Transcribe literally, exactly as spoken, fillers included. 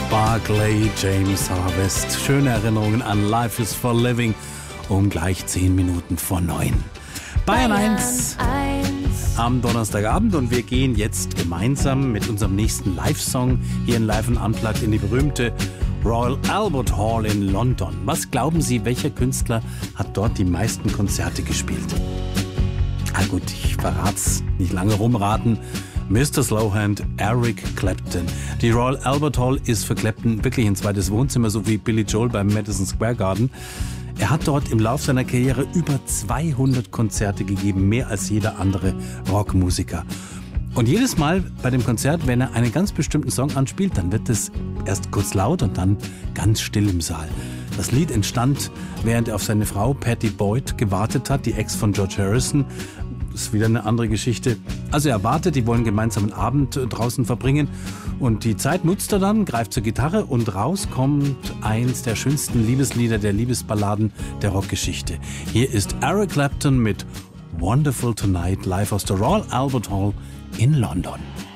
Barclay James Harvest. Schöne Erinnerungen an Life is for Living um gleich zehn Minuten vor neun. Bayern eins am Donnerstagabend und wir gehen jetzt gemeinsam mit unserem nächsten Live-Song hier in Live and Unplugged in die berühmte Royal Albert Hall in London. Was glauben Sie, welcher Künstler hat dort die meisten Konzerte gespielt? Ah gut, ich verrat's, nicht lange rumraten. Mister Slowhand, Eric Clapton. Die Royal Albert Hall ist für Clapton wirklich ein zweites Wohnzimmer, so wie Billy Joel beim Madison Square Garden. Er hat dort im Lauf seiner Karriere über zweihundert Konzerte gegeben, mehr als jeder andere Rockmusiker. Und jedes Mal bei dem Konzert, wenn er einen ganz bestimmten Song anspielt, dann wird es erst kurz laut und dann ganz still im Saal. Das Lied entstand, während er auf seine Frau Pattie Boyd gewartet hat, die Ex von George Harrison. Das ist wieder eine andere Geschichte. Also er wartet, die wollen gemeinsam einen Abend draußen verbringen und die Zeit nutzt er dann, greift zur Gitarre und raus kommt eins der schönsten Liebeslieder, der Liebesballaden der Rockgeschichte. Hier ist Eric Clapton mit Wonderful Tonight live aus der Royal Albert Hall in London.